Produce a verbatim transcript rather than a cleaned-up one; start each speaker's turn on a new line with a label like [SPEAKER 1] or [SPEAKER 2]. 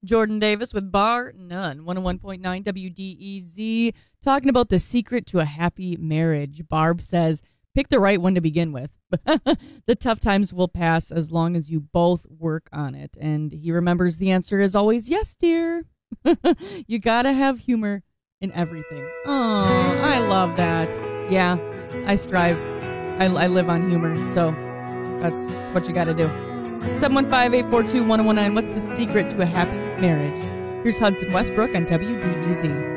[SPEAKER 1] Jordan Davis with Bar None, one oh one point nine W D E Z, talking about the secret to a happy marriage. Barb says, pick the right one to begin with. The tough times will pass as long as you both work on it. And he remembers the answer is always, yes, dear. You gotta have humor in everything. Oh, I love that. Yeah, I strive. I, I live on humor, so that's, that's what you gotta do. seven one five, eight four two, one oh one nine. What's the secret to a happy marriage? Here's Hudson Westbrook on W D E Z.